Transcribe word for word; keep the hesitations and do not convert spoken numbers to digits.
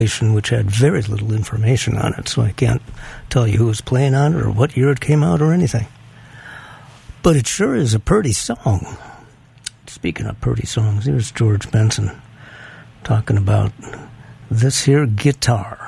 which had very little information on it, so I can't tell you who was playing on it or what year it came out or anything. But it sure is a pretty song. Speaking of pretty songs, here's George Benson talking about this here guitar.